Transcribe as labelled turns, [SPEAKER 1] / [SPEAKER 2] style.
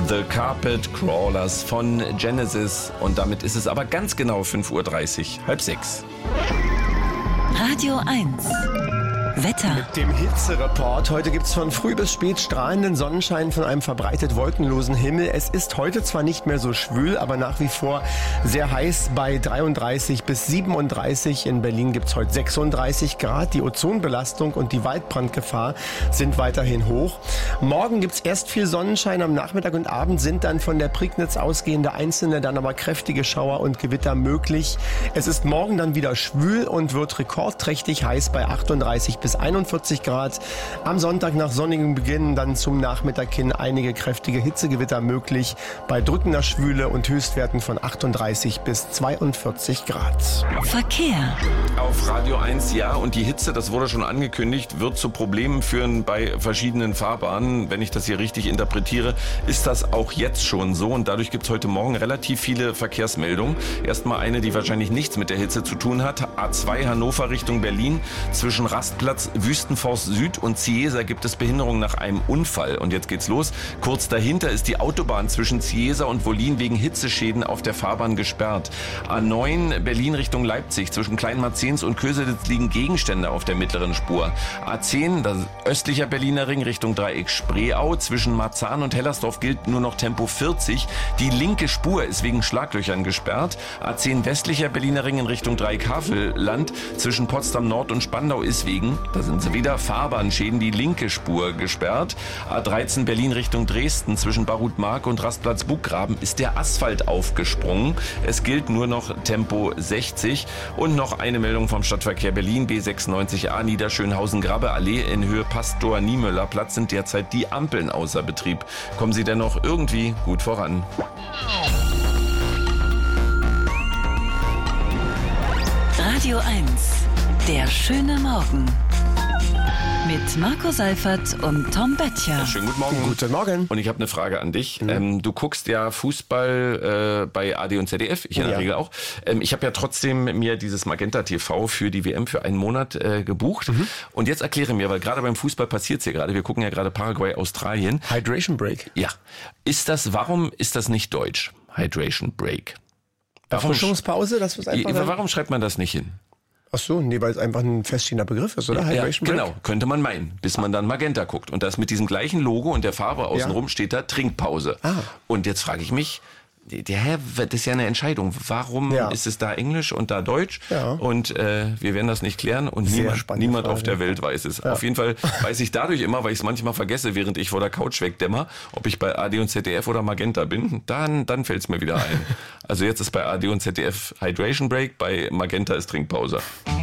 [SPEAKER 1] The Carpet Crawlers von Genesis. Und damit ist es aber ganz genau 5:30 Uhr, 5:30.
[SPEAKER 2] Radio 1. Wetter.
[SPEAKER 3] Mit dem Hitzereport. Heute gibt es von früh bis spät strahlenden Sonnenschein von einem verbreitet wolkenlosen Himmel. Es ist heute zwar nicht mehr so schwül, aber nach wie vor sehr heiß bei 33 bis 37. In Berlin gibt es heute 36 Grad. Die Ozonbelastung und die Waldbrandgefahr sind weiterhin hoch. Morgen gibt es erst viel Sonnenschein. Am Nachmittag und Abend sind dann von der Prignitz ausgehende einzelne, dann aber kräftige Schauer und Gewitter möglich. Es ist morgen dann wieder schwül und wird rekordträchtig heiß bei 38 bis 41 Grad. Am Sonntag nach sonnigem Beginn dann zum Nachmittag hin einige kräftige Hitzegewitter möglich bei drückender Schwüle und Höchstwerten von 38 bis 42 Grad.
[SPEAKER 2] Verkehr.
[SPEAKER 1] Auf Radio 1, ja, und die Hitze, das wurde schon angekündigt, wird zu Problemen führen bei verschiedenen Fahrbahnen. Wenn ich das hier richtig interpretiere, ist das auch jetzt schon so. Und dadurch gibt es heute Morgen relativ viele Verkehrsmeldungen. Erstmal eine, die wahrscheinlich nichts mit der Hitze zu tun hat. A2 Hannover Richtung Berlin. Zwischen Rastplatz Wüstenforst Süd und Ciesa gibt es Behinderungen nach einem Unfall. Und jetzt geht's los. Kurz dahinter ist die Autobahn zwischen Ciesa und Wollin wegen Hitzeschäden auf der Fahrbahn gesperrt. A9 Berlin Richtung Leipzig. Zwischen Kleinmarzens und Köselitz liegen Gegenstände auf der mittleren Spur. A10, das östlicher Berliner Ring Richtung Dreieck Spreeau. Zwischen Marzahn und Hellersdorf gilt nur noch Tempo 40. Die linke Spur ist wegen Schlaglöchern gesperrt. A10 westlicher Berliner Ring in Richtung Dreieck Havelland. Zwischen Potsdam Nord und Spandau ist wegen, da sind sie wieder, Fahrbahnschäden, die linke Spur gesperrt. A13 Berlin Richtung Dresden. Zwischen Barut-Mark und Rastplatz Buchgraben ist der Asphalt aufgesprungen. Es gilt nur noch Tempo 60. Und noch eine Meldung vom Stadtverkehr Berlin. B96A Niederschönhausen-Grabbe-Allee in Höhe Pastor-Niemöller-Platz sind derzeit die Ampeln außer Betrieb. Kommen Sie dennoch irgendwie gut voran.
[SPEAKER 2] Radio 1. Der schöne Morgen. Mit Marco Seifert und Tom Böttcher.
[SPEAKER 1] Schönen guten Morgen.
[SPEAKER 3] Guten Morgen.
[SPEAKER 1] Und ich habe eine Frage an dich. Du guckst ja Fußball bei AD und ZDF, ich in der Regel auch. Ich habe ja trotzdem mir dieses Magenta TV für die WM für einen Monat gebucht. Und jetzt erkläre mir, weil gerade beim Fußball passiert es hier gerade, wir gucken ja gerade Paraguay, Australien.
[SPEAKER 3] Hydration Break.
[SPEAKER 1] Ja. Warum ist das nicht deutsch? Hydration Break.
[SPEAKER 3] Erfrischungspause, das ist einfach...
[SPEAKER 1] Warum schreibt man das nicht hin?
[SPEAKER 3] Ach so, nee, weil es einfach ein feststehender Begriff ist, oder? Hydration Break?
[SPEAKER 1] Genau, könnte man meinen, bis man dann Magenta guckt. Und das mit diesem gleichen Logo und der Farbe außenrum steht da Trinkpause. Und jetzt frage ich mich, das ist ja eine Entscheidung. Warum ist es da Englisch und da Deutsch? Ja. Und wir werden das nicht klären und niemand auf der Welt weiß es. Ja. Auf jeden Fall weiß ich dadurch immer, weil ich es manchmal vergesse, während ich vor der Couch wegdämmer, ob ich bei AD und ZDF oder Magenta bin, dann fällt es mir wieder ein. Also jetzt ist bei AD und ZDF Hydration Break, bei Magenta ist Trinkpause.